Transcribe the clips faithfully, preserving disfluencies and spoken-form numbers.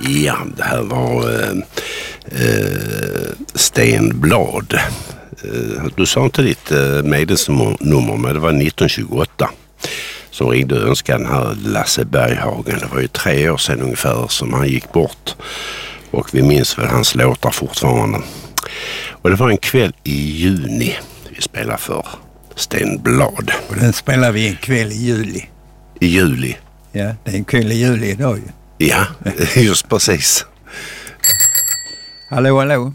Ja, det här var eh, eh, Sten Blad. Eh, du sa inte ditt eh, medelsnummer, men det var nitton tjugoåtta som ringde och önskade den här Lasse Berghagen. Det var ju tre år sedan ungefär som han gick bort. Och vi minns väl hans låtar fortfarande. Och det var en kväll i juni vi spelade för Sten Blad. Och den spelar vi en kväll i juli. I juli? Ja, det är en kväll i juli idag ju. Ja, just precis. Hallå, hallå.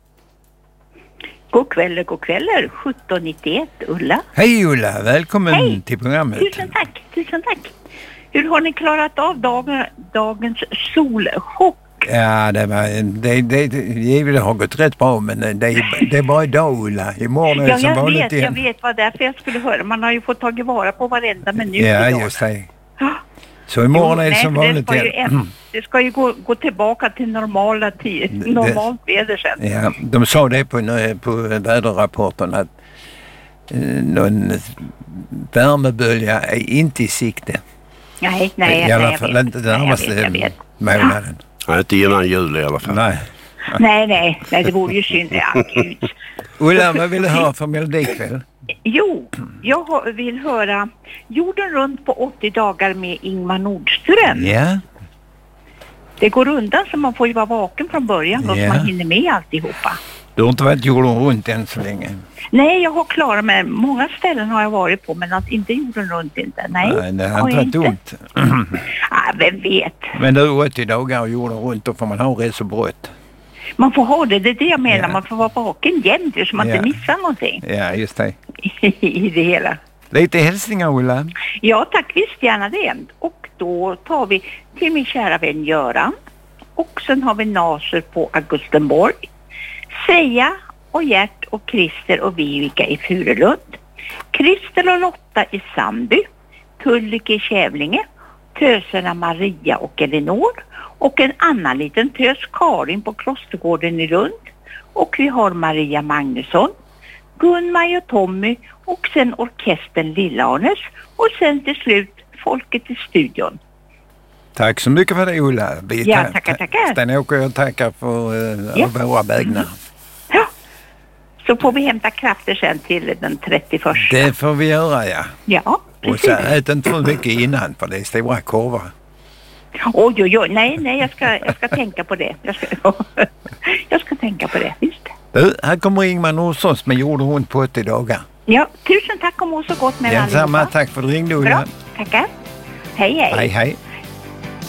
God kväll, god kväll. sjutton nittioett, Ulla. Hej Ulla, välkommen Hej. till programmet. Tusen tack, tusen tack. Hur har ni klarat av dagen, dagens solchock? Ja, det, var, det, det, det, det har gått rätt bra, men det, det är bara idag Ulla. Imorgon är det Ja, som jag vanligt vet, igen. jag vet vad därför jag skulle höra. Man har ju fått tagit vara på varenda minut Ja, idag. just det. Ja. Så imorgon Jo, är det nej, som för vanligt det ska ju, igen. en, det ska ju gå, gå tillbaka till normala tid, normalt väder sen. Ja, de sa det på, på väderrapporten att eh, någon värmebölja är inte i sikte. Nej, nej, I alla nej, fall jag inte vet. den Nej, jag närmaste vet, jag vet. månaden. Ja, inte innan jul i alla fall. Nej. Nej, nej, nej, det vore ju synd. Ja, gud. Ulla, vad vill du höra för melodikväll? Jo, jag har- vill höra Jorden runt på åttio dagar med Ingmar Nordström. Ja. Det går undan så man får ju vara vaken från början och Ja. man hinner med alltihopa. Du har inte varit jorden runt än så länge. Nej, jag har klarat mig. Många ställen har jag varit på, men att inte jorden runt inte. Nej, Nej, det har har inte jag varit dumt. Ah, vem vet. Men du, åttio dagar och jorden runt, då får man ha rätt så brott. Man får ha det, det är det jag menar. Ja. Man får vara vaken jämt så man Ja. inte missar någonting Ja, just det. i det hela. Lite hälsningar, Ulla. Ja, tack, visst gärna det. Och då tar vi till min kära vän Göran. Och sen har vi Naser på Augustenborg. Freja och Gert och Christer och Vivica i Furulund. Christer och Lotta i Sandby. Kullike i Kävlinge. Töserna Maria och Elinor. Och en annan liten tös, Karin på Klostergården i Lund. Och vi har Maria Magnusson, Gunmar och Tommy och sen orkestern Lilla-Arnes. Och sen till slut folket i studion. Tack så mycket för det, Ulla. Vi Ja, ta- tackar, tackar. Sten-Åke och jag tackar för uh, Ja. våra vägnar. Ja, så får vi hämta krafter sen till den trettioförsta. Det får vi göra, ja. Ja, Och precis. så ät inte för mycket innan, för det är stora korvar. Oj, oj, oj. Nej, nej, jag ska, jag ska tänka på det. Jag ska, jag ska tänka på det, visst. Du, här kommer Ingmar Nordström med jorden runt på åttio dagar. Ja, tusen tack och må så gott med Densamma, allihopa. tack för att du ringde, Ulla. Bra, tackar. Hej, hej. Hej, hej.